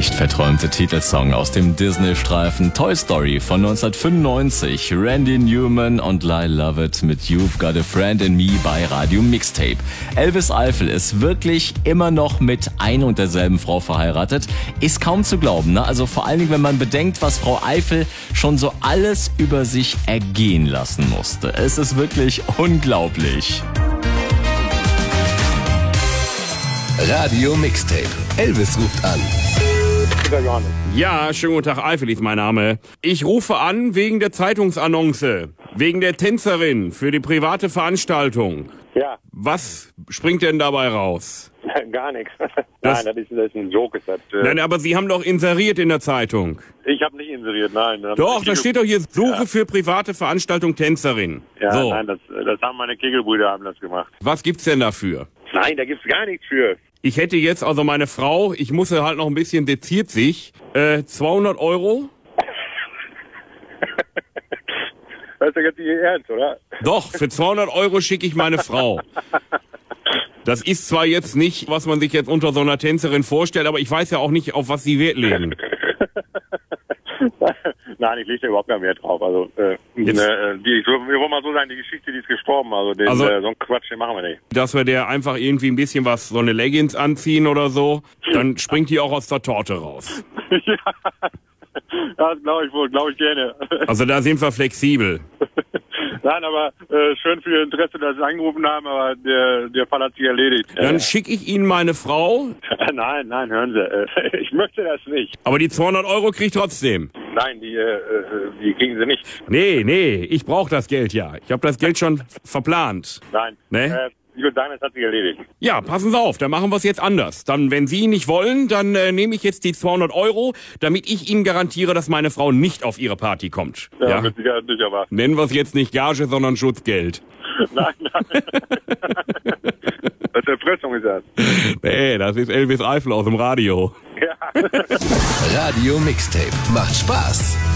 echt verträumte Titelsong aus dem Disney-Streifen Toy Story von 1995. Randy Newman und Lyle Lovett mit You've Got a Friend in Me bei Radio Mixtape. Elvis Eifel ist wirklich immer noch mit ein und derselben Frau verheiratet. Ist kaum zu glauben, ne? Also vor allen Dingen, wenn man bedenkt, was Frau Eifel schon so alles über sich ergehen lassen musste. Es ist wirklich unglaublich. Radio Mixtape. Elvis ruft an. Ja, schönen guten Tag, Eifel ist mein Name. Ich rufe an wegen der Zeitungsannonce, wegen der Tänzerin für die private Veranstaltung. Ja. Was springt denn dabei raus? Gar nichts. Nein, das ist ein Joke. Nein, aber Sie haben doch inseriert in der Zeitung. Ich habe nicht inseriert, nein. Doch, da steht doch hier, Suche für private Veranstaltung Tänzerin. Ja, so. Nein, das haben meine Kegelbrüder haben das gemacht. Was gibt's denn dafür? Nein, da gibt's gar nichts für. Ich hätte jetzt, also meine Frau, ich muss halt noch ein bisschen seziert sich, 200 Euro. Das ist ja jetzt nicht Ihr Ernst, oder? Doch, für 200 Euro schicke ich meine Frau. Das ist zwar jetzt nicht, was man sich jetzt unter so einer Tänzerin vorstellt, aber ich weiß ja auch nicht, auf was Sie Wert legen. Nein, ich lege da überhaupt keinen Wert drauf. Also, wir wollen mal so sagen, die Geschichte, die ist gestorben. Also, so einen Quatsch, den machen wir nicht. Dass wir der einfach irgendwie ein bisschen was, so eine Leggings anziehen oder so, dann springt die auch aus der Torte raus. Ja, das glaube ich wohl, glaube ich gerne. Also da sind wir flexibel. Nein, aber schön für Ihr Interesse, dass Sie angerufen haben, aber der Fall hat sich erledigt. Dann schicke ich Ihnen meine Frau. Nein, hören Sie. Ich möchte das nicht. Aber die 200 Euro kriege ich trotzdem. Nein, die kriegen Sie nicht. Nee, ich brauche das Geld ja. Ich habe das Geld schon verplant. Nein. Ne? Ich würde sagen, das hat sich erledigt. Ja, passen Sie auf, dann machen wir es jetzt anders. Dann, wenn Sie nicht wollen, dann nehme ich jetzt die 200 Euro, damit ich Ihnen garantiere, dass meine Frau nicht auf Ihre Party kommt. Ja, mit Sicherheit nicht, aber. Nennen wir es jetzt nicht Gage, sondern Schutzgeld. Nein. Das ist Erpressung, ist das. Nee, das ist Elvis Eifel aus dem Radio. Ja. Radio Mixtape. Macht Spaß.